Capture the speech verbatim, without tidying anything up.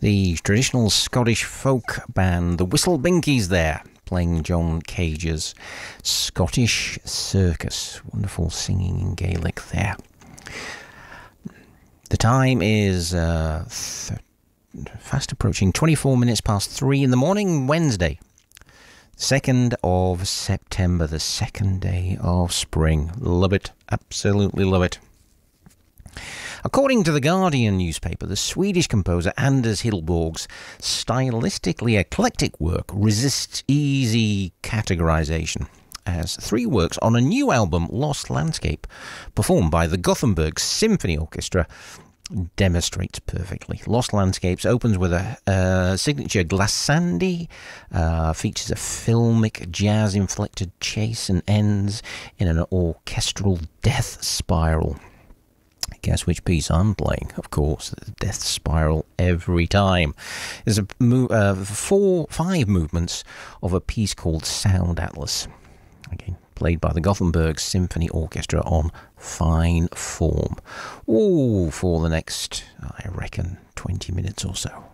The traditional Scottish folk band, the Whistle Binkies there, playing John Cage's Scottish Circus. Wonderful singing in Gaelic there. The time is uh, th- fast approaching, twenty-four minutes past three in the morning, Wednesday, second of September, the second day of spring. Love it, absolutely love it. According to the Guardian newspaper, the Swedish composer Anders Hillborg's stylistically eclectic work resists easy categorization, as three works on a new album, Lost Landscape, performed by the Gothenburg Symphony Orchestra, demonstrates perfectly. Lost Landscapes opens with a uh, signature glissandi, uh, features a filmic jazz-inflected chase, and ends in an orchestral death spiral. Guess which piece I'm playing? Of course, the Death Spiral every time. There's a mo- uh, four, five movements of a piece called Sound Atlas. Again, played by the Gothenburg Symphony Orchestra on fine form. Oh, for the next, I reckon, twenty minutes or so.